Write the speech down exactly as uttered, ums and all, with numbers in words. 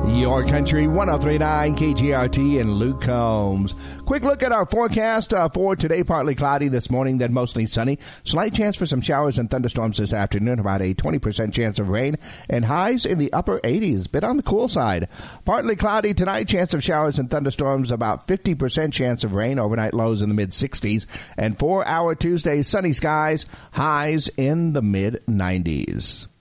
Your Country one oh three point nine K G R T and Luke Combs. Quick look at our forecast uh, for today. Partly cloudy this morning, then mostly sunny. Slight chance for some showers and thunderstorms this afternoon. About a twenty percent chance of rain and highs in the upper eighties. Bit on the cool side. Partly cloudy tonight. Chance of showers and thunderstorms. About fifty percent chance of rain. Overnight lows in the mid sixties. And for our Tuesday, sunny skies. Highs in the mid nineties.